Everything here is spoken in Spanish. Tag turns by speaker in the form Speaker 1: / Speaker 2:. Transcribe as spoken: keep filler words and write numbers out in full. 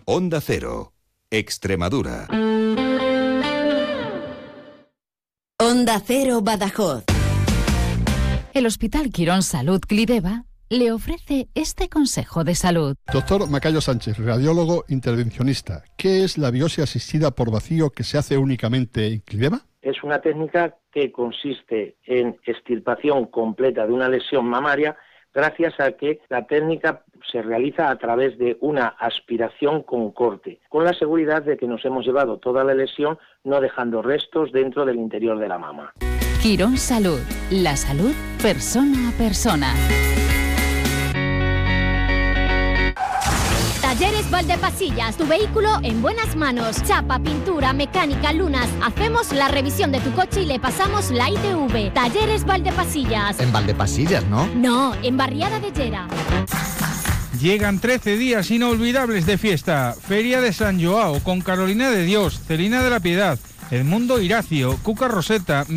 Speaker 1: Onda Cero, Extremadura.
Speaker 2: Onda Cero Badajoz.
Speaker 3: El Hospital Quirón Salud Clideva le ofrece este consejo de salud.
Speaker 4: Doctor Macayo Sánchez, radiólogo intervencionista. ¿Qué es la biopsia asistida por vacío que se hace únicamente en Clideva?
Speaker 5: Es una técnica que consiste en extirpación completa de una lesión mamaria gracias a que la técnica se realiza a través de una aspiración con corte, con la seguridad de que nos hemos llevado toda la lesión, no dejando restos dentro del interior de la mama.
Speaker 3: Quirón Salud, la salud persona a persona.
Speaker 6: Talleres Valdepasillas, tu vehículo en buenas manos. Chapa, pintura, mecánica, lunas. Hacemos la revisión de tu coche y le pasamos la I T V. Talleres Valdepasillas.
Speaker 7: En Valdepasillas, ¿no?
Speaker 6: No, en Barriada de Llera.
Speaker 8: Llegan trece días inolvidables de fiesta. Feria de San Joao con Carolina de Dios, Celina de la Piedad, Edmundo Iracio, Cuca Roseta,